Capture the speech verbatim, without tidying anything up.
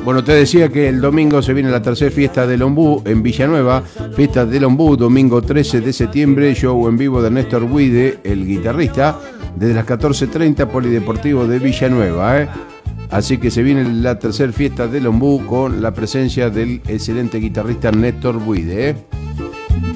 Bueno, te decía que el domingo se viene la tercera fiesta del Ombú en Villanueva. Fiesta del Ombú, domingo trece de septiembre, show en vivo de Néstor Buide, el guitarrista, desde las catorce treinta, Polideportivo de Villanueva, ¿eh? Así que se viene la tercera fiesta del Ombú con la presencia del excelente guitarrista Néstor Buide, ¿eh?